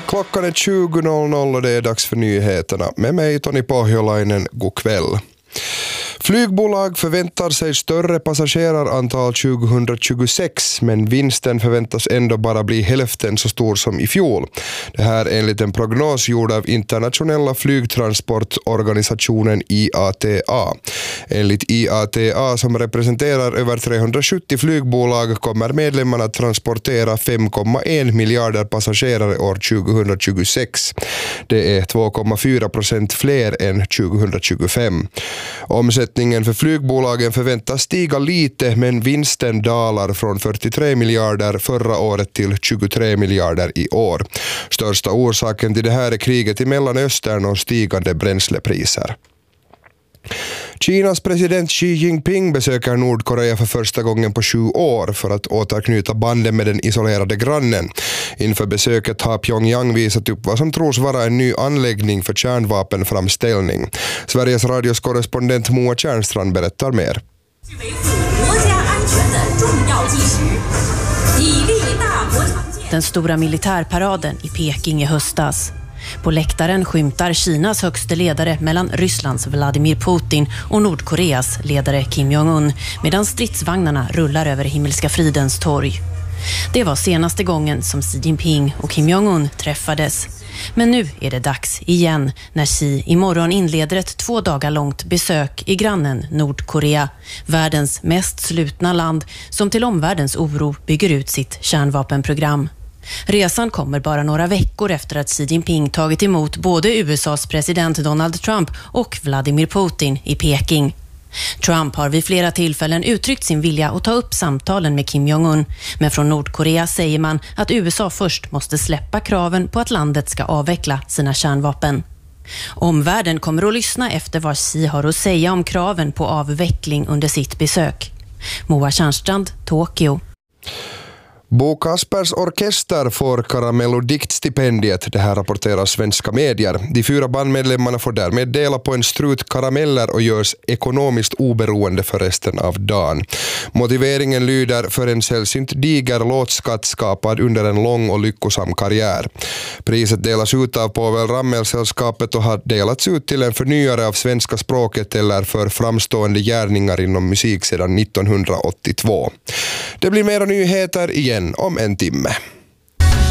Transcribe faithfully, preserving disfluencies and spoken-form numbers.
Klockan är tjugo noll noll och det är dags för nyheterna. Med mig Toni Pohjolainen, god kväll. Flygbolag förväntar sig större passagerarantal tjugohundratjugosex, men vinsten förväntas ändå bara bli hälften så stor som i fjol. Det här enligt en prognos gjord av internationella flygtransportorganisationen I A T A. Enligt I A T A, som representerar över trehundrasjuttio flygbolag, kommer medlemmarna att transportera fem komma en miljarder passagerare år tjugohundratjugosex. Det är två komma fyra procent fler än tjugohundratjugofem. Omsättningen för flygbolagen förväntas stiga lite, men vinsten dalar från fyrtiotre miljarder förra året till tjugotre miljarder i år. Största orsaken till det här är kriget i Mellanöstern och stigande bränslepriser. Kinas president Xi Jinping besöker Nordkorea för första gången på sju år för att återknyta banden med den isolerade grannen. Inför besöket har Pyongyang visat upp vad som tros vara en ny anläggning för kärnvapenframställning. Sveriges radios korrespondent Moa Tjärnstrand berättar mer. Den stora militärparaden i Peking i höstas. På läktaren skymtar Kinas högste ledare mellan Rysslands Vladimir Putin och Nordkoreas ledare Kim Jong-un, medan stridsvagnarna rullar över Himmelska fridens torg. Det var senaste gången som Xi Jinping och Kim Jong-un träffades. Men nu är det dags igen när Xi imorgon inleder ett två dagar långt besök i grannen Nordkorea, världens mest slutna land som till omvärldens oro bygger ut sitt kärnvapenprogram. Resan kommer bara några veckor efter att Xi Jinping tagit emot både U S A:s president Donald Trump och Vladimir Putin i Peking. Trump har vid flera tillfällen uttryckt sin vilja att ta upp samtalen med Kim Jong-un, men från Nordkorea säger man att U S A först måste släppa kraven på att landet ska avveckla sina kärnvapen. Omvärlden kommer att lyssna efter vad Xi har att säga om kraven på avveckling under sitt besök. Moa Tjärnstrand, Tokyo. Bo Kaspers orkester får Karamello-diktstipendiet, det här rapporterar svenska medier. De fyra bandmedlemmarna får därmed dela på en strut karameller och görs ekonomiskt oberoende för resten av dagen. Motiveringen lyder: för en sällsynt diger låtskatt skapad under en lång och lyckosam karriär. Priset delas ut av Povel Ramel-sällskapet och har delats ut till en förnyare av svenska språket eller för framstående gärningar inom musik sedan nittonhundraåttiotvå. Det blir mera nyheter igen om en timme.